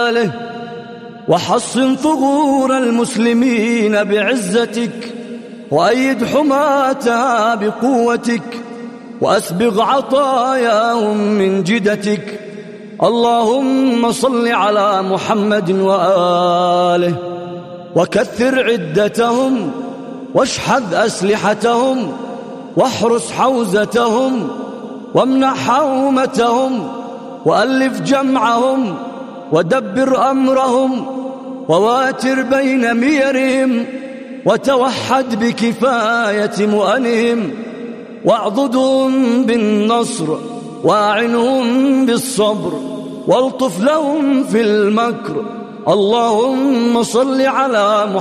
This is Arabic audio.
وحصن ثغور المسلمين بعزتك، وأيد حماتها بقوتك، وأسبغ عطاياهم من جدتك. اللهم صل على محمد وآله، وكثر عدتهم، واشحذ أسلحتهم، واحرس حوزتهم، وامنع حومتهم، وألف جمعهم، ودبر أمرهم، وواتر بين ميرهم، وتوحد بكفاية مؤنهم، واعضدهم بالنصر، واعنهم بالصبر، والطف لهم في المكر. اللهم صل على محمد